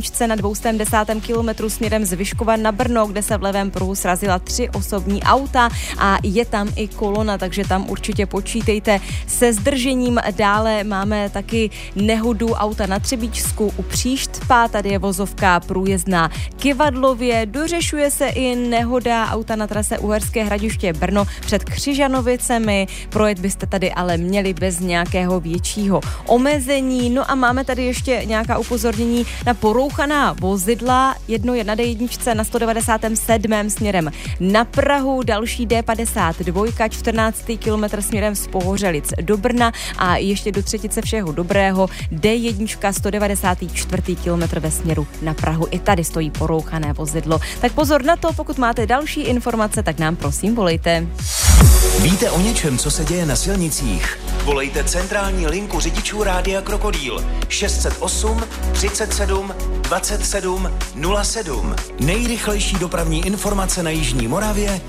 D1 na 210. kilometru směrem z Vyškova na Brno, kde se v levém pruhu srazila 3 osobní auta a je tam i kolona, takže tam určitě počítejte se zdržením. Dále máme taky nehodu auta na Třebíčsku u Příštpa, tady je vozovka průjezdná Kyvadlově. Dořešuje se i nehoda auta na trase Uherské Hradiště Brno před Křižanovicemi. Projet byste tady ale měli bez nějakého většího omezení. No a máme tady ještě nějaká upozornění na porouchaná vozidla. Jedno je na D1 na 197. směrem na Prahu, další D52, 14. kilometr směrem z Pohořelic do Brna a ještě do Třetice všeho dobrého D1 194. kilometr ve směru na Prahu. I tady stojí porouchané vozidlo. Tak pozor na to, pokud máte další informace, tak nám prosím volejte. Víte o něčem, co se děje na silnicích? Volejte centrální linku řidičů Rádia Krokodýl 608 37 27 07. Nejrychlejší dopravní informace na jižní Moravě